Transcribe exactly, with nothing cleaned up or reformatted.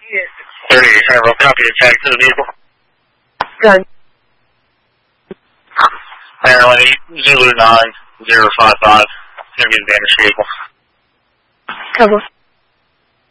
thirty-eight, Federal, copy attack to the vehicle. Gun. Maryland eight, Zulu nine, zero five five. Gonna be the damaged vehicle. Cover.